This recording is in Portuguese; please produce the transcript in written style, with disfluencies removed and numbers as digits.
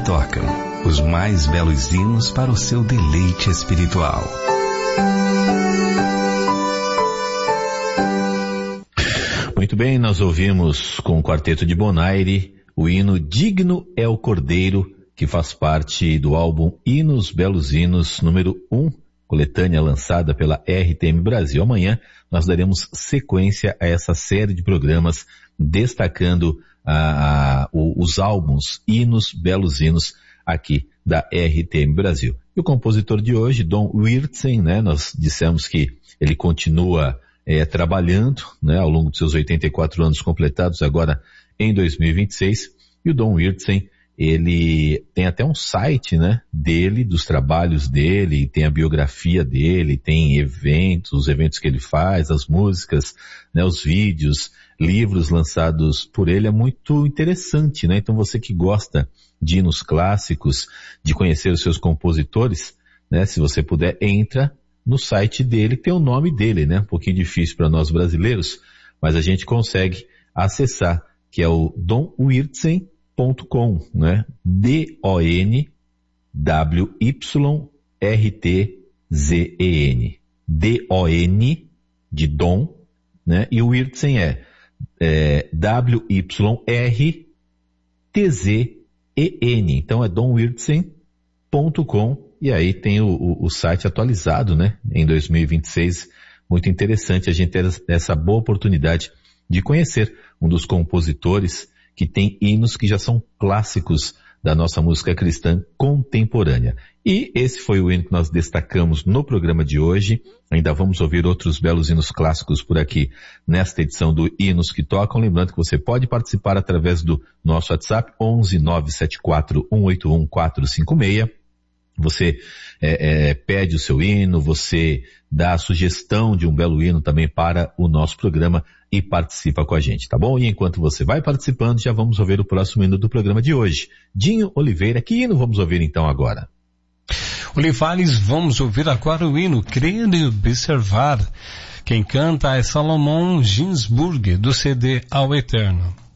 tocam, os mais belos hinos para o seu deleite espiritual. Muito bem, nós ouvimos com o Quarteto de Bonaire o hino Digno é o Cordeiro, que faz parte do álbum Hinos Belos Hinos, número 1, coletânea lançada pela RTM Brasil. Amanhã nós daremos sequência a essa série de programas destacando os álbuns Hinos Belos Hinos aqui da RTM Brasil. E o compositor de hoje, Don Wiertzen, né? Nós dissemos que ele continua trabalhando, né, ao longo dos seus 84 anos completados agora em 2026. E o Don Wiertzen, ele tem até um site, né, dele, dos trabalhos dele, tem a biografia dele, tem eventos, os eventos que ele faz, as músicas, né, os vídeos, livros lançados por ele. É muito interessante, né? Então você que gosta de hinos clássicos, de conhecer os seus compositores, né, se você puder, entra no site dele, tem o nome dele, né? Um pouquinho difícil para nós brasileiros, mas a gente consegue acessar, que é o donwiertzen.com, né? DONWYRTZEN. D-O-N de Dom, né? E o Wiertzen é WYRTZEN. Então é donwiertzen.com. E aí tem o site atualizado, né, em 2026. Muito interessante a gente ter essa boa oportunidade de conhecer um dos compositores que tem hinos que já são clássicos da nossa música cristã contemporânea. E esse foi o hino que nós destacamos no programa de hoje. Ainda vamos ouvir outros belos hinos clássicos por aqui nesta edição do Hinos que Tocam. Lembrando que você pode participar através do nosso WhatsApp 11 974 181 456. Você pede o seu hino, você dá a sugestão de um belo hino também para o nosso programa e participa com a gente, tá bom? E enquanto você vai participando, já vamos ouvir o próximo hino do programa de hoje. Dinho Oliveira, que hino vamos ouvir então agora? Olivares, vamos ouvir agora o hino Crer e Observar. Quem canta é Salomão Ginsburg, do CD Ao Eterno.